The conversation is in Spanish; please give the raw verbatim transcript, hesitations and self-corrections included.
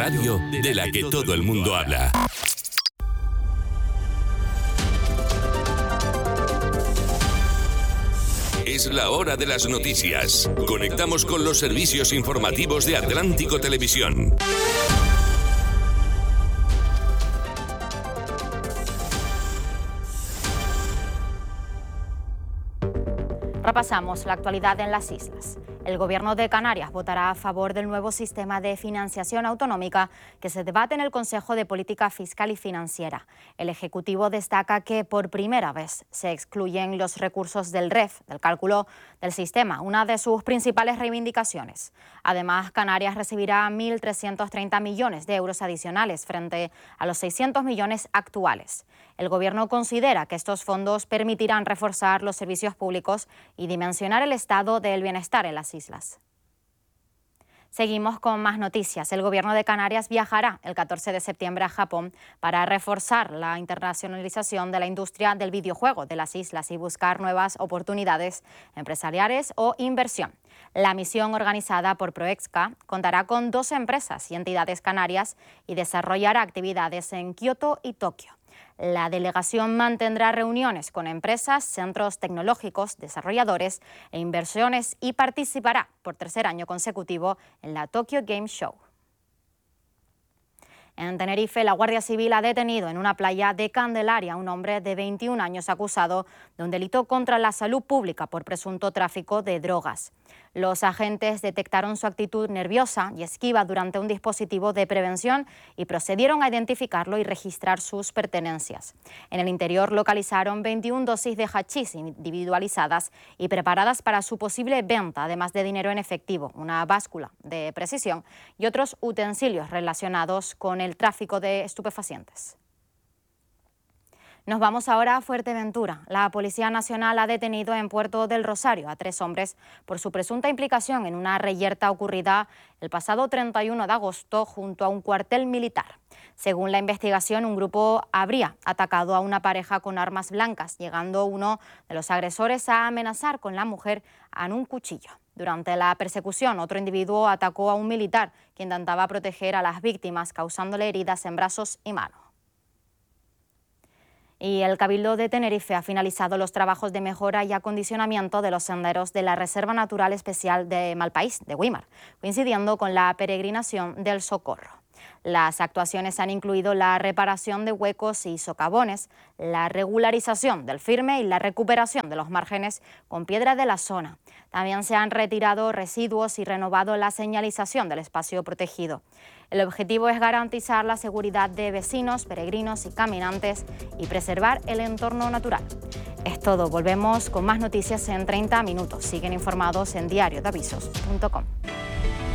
radio de la que todo el mundo habla. Es la hora de las noticias. Conectamos con los servicios informativos de Atlántico Televisión. Repasamos la actualidad en las islas. El Gobierno de Canarias votará a favor del nuevo sistema de financiación autonómica que se debate en el Consejo de Política Fiscal y Financiera. El Ejecutivo destaca que por primera vez se excluyen los recursos del R E F, del cálculo del sistema, una de sus principales reivindicaciones. Además, Canarias recibirá mil trescientos treinta millones de euros adicionales frente a los seiscientos millones actuales. El Gobierno considera que estos fondos permitirán reforzar los servicios públicos y dimensionar el estado del bienestar en las islas. Seguimos con más noticias. El Gobierno de Canarias viajará el catorce de septiembre a Japón para reforzar la internacionalización de la industria del videojuego de las islas y buscar nuevas oportunidades empresariales o inversión. La misión, organizada por Proexca, contará con doce empresas y entidades canarias y desarrollará actividades en Kioto y Tokio. La delegación mantendrá reuniones con empresas, centros tecnológicos, desarrolladores e inversiones y participará por tercer año consecutivo en la Tokyo Game Show. En Tenerife, la Guardia Civil ha detenido en una playa de Candelaria a un hombre de veintiún años acusado de un delito contra la salud pública por presunto tráfico de drogas. Los agentes detectaron su actitud nerviosa y esquiva durante un dispositivo de prevención y procedieron a identificarlo y registrar sus pertenencias. En el interior localizaron veintiuna dosis de hachís individualizadas y preparadas para su posible venta, además de dinero en efectivo, una báscula de precisión y otros utensilios relacionados con el tráfico de estupefacientes. Nos vamos ahora a Fuerteventura. La Policía Nacional ha detenido en Puerto del Rosario a tres hombres por su presunta implicación en una reyerta ocurrida el pasado treinta y uno de agosto junto a un cuartel militar. Según la investigación, un grupo habría atacado a una pareja con armas blancas, llegando uno de los agresores a amenazar con la mujer con un cuchillo. Durante la persecución, otro individuo atacó a un militar que intentaba proteger a las víctimas, causándole heridas en brazos y manos. Y el Cabildo de Tenerife ha finalizado los trabajos de mejora y acondicionamiento de los senderos de la Reserva Natural Especial de Malpaís, de Güímar, coincidiendo con la peregrinación del Socorro. Las actuaciones han incluido la reparación de huecos y socavones, la regularización del firme y la recuperación de los márgenes con piedra de la zona. También se han retirado residuos y renovado la señalización del espacio protegido. El objetivo es garantizar la seguridad de vecinos, peregrinos y caminantes y preservar el entorno natural. Es todo. Volvemos con más noticias en treinta minutos. Siguen informados en diario de avisos punto com.